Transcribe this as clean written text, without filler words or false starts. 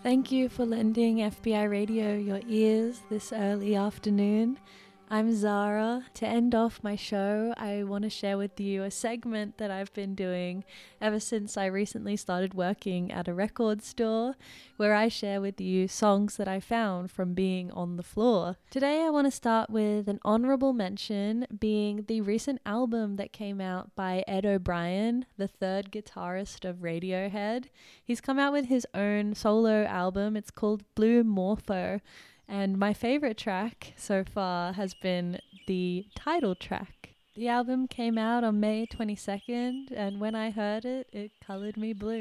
Thank you for lending FBI Radio your ears this early afternoon. I'm Zara. To end off my show, I want to share with you a segment that I've been doing ever since I recently started working at a record store, where I share with you songs that I found from being on the floor. Today I want to start with an honorable mention, being the recent album that came out by Ed O'Brien, the third guitarist of Radiohead. He's come out with his own solo album. It's called Blue Morpho. And my favorite track so far has been the title track. The album came out on May 22nd, and when I heard it, it colored me blue.